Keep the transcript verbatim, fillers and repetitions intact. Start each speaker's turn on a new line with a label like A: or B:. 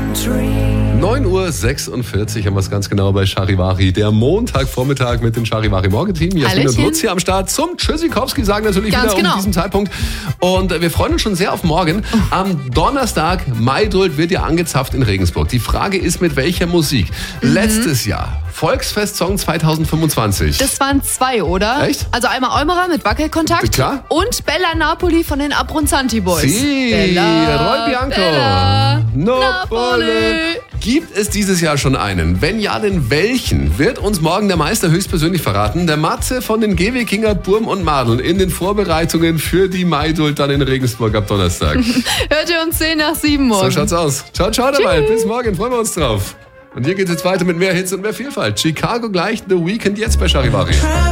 A: neun Uhr sechsundvierzig haben wir es ganz genau bei Charivari. Der Montagvormittag mit dem Charivari-Morgen-Team. Jasmin und Lutz hier am Start zum Tschüssikowski sagen natürlich
B: ganz
A: wieder
B: genau.
A: um diesen Zeitpunkt. Und wir freuen uns schon sehr auf morgen. Am Donnerstag, Maidult wird ja angezapft in Regensburg. Die Frage ist, mit welcher Musik? Mhm. Letztes Jahr, Volksfest-Song zweitausendfünfundzwanzig.
B: Das waren zwei, oder?
A: Echt?
B: Also einmal Eumerer mit Wackelkontakt.
A: Klar.
B: Und Bella Napoli von den Abronzanti Boys.
A: Sie,
B: Bella,
A: Roy Bianco.
B: Bella,
A: Napoli. Gibt es dieses Jahr schon einen? Wenn ja, denn welchen? Wird uns morgen der Meister höchstpersönlich verraten. Der Matze von den G W Kinger Burm und Madeln in den Vorbereitungen für die Maidult dann in Regensburg ab Donnerstag.
B: Hört ihr uns zehn nach sieben morgen.
A: So schaut's aus. Ciao, ciao dabei. Bis morgen. Freuen wir uns drauf. Und hier geht's jetzt weiter mit mehr Hits und mehr Vielfalt. Chicago gleich, The Weeknd jetzt bei Charivari.